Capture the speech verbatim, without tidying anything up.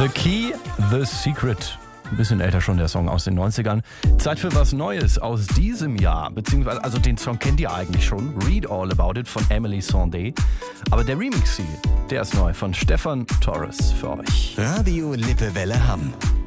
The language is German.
The Key, The Secret. Ein bisschen älter schon der Song aus den neunzigern. Zeit für was Neues aus diesem Jahr. Beziehungsweise, also den Song kennt ihr eigentlich schon. Read All About It von Emily Sandé. Aber der Remix hier, der ist neu von Stefan Torres für euch. Radio Lippewelle Hamm.